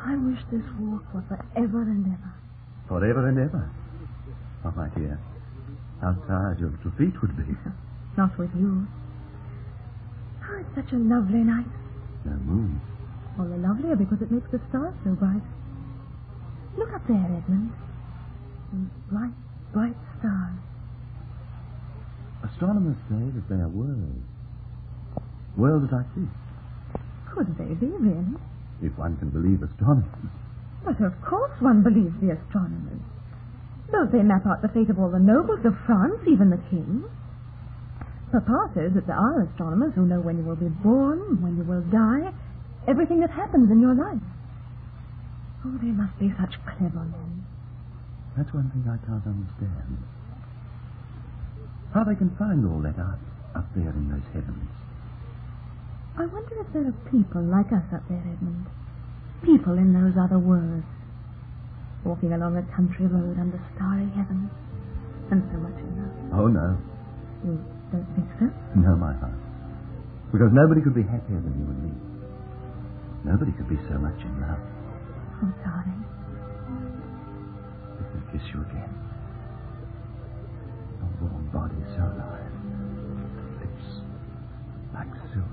I wish this walk were forever and ever. Forever and ever? Oh, my dear, how tired your little feet would be. Not with you. Oh, it's such a lovely night. No moon. All the lovelier because it makes the stars so bright. Look up there, Edmund. Those bright, bright stars. Astronomers say that they are worlds. Worlds like this. Could they be, really? If one can believe astronomers. But of course one believes the astronomers. Don't they map out the fate of all the nobles of France, even the king? Papa says that there are astronomers who know when you will be born, when you will die, everything that happens in your life. Oh, they must be such clever men. That's one thing I can't understand. How they can find all that out up there in those heavens. I wonder if there are people like us up there, Edmund. People in those other worlds. Walking along a country road under starry heavens. And so much in love. Oh, no. You don't think so? No, my heart. Because nobody could be happier than you and me. Nobody could be so much in love. Oh, darling. Let me kiss you again. Your warm body so light. Lips like silk.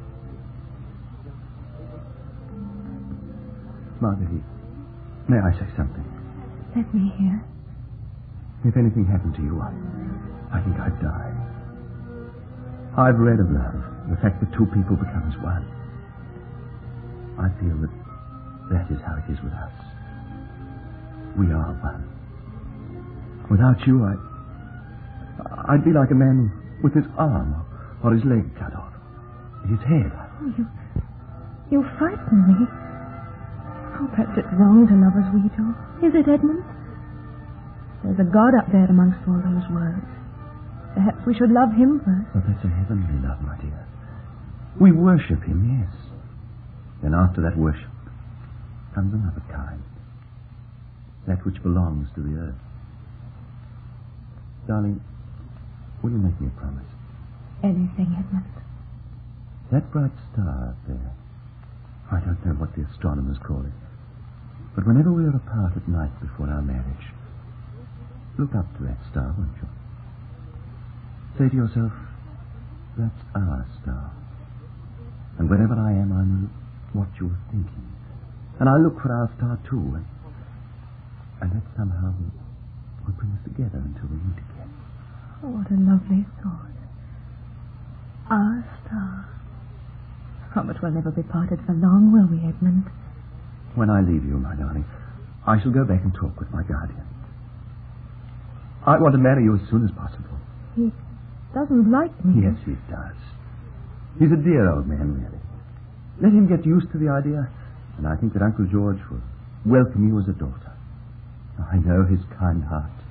Marguerite, may I say something? Let me hear. If anything happened to you, I think I'd die. I've read of love, the fact that two people become as one. I feel that is how it is with us. We are one. Without you, I'd be like a man with his arm or his leg cut off. His head. Oh, you frighten me. Oh, perhaps it's wrong to love as we do. Is it, Edmund? There's a God up there amongst all those words. Perhaps we should love him first. But that's a heavenly love, my dear. We worship him, yes. Then after that worship comes another kind. That which belongs to the earth. Darling, will you make me a promise? Anything, Edmund. That bright star up there, I don't know what the astronomers call it, but whenever we are apart at night before our marriage, look up to that star, won't you? Say to yourself, that's our star. And wherever I am, I know what you're thinking. And I look for our star too, and that somehow will bring us together until we meet again. Oh, what a lovely thought. Our star. Oh, but we'll never be parted for long, will we, Edmund? When I leave you, my darling, I shall go back and talk with my guardian. I want to marry you as soon as possible. He doesn't like me. Yes, he does. He's a dear old man, really. Let him get used to the idea, and I think that Uncle George will welcome you as a daughter. I know his kind heart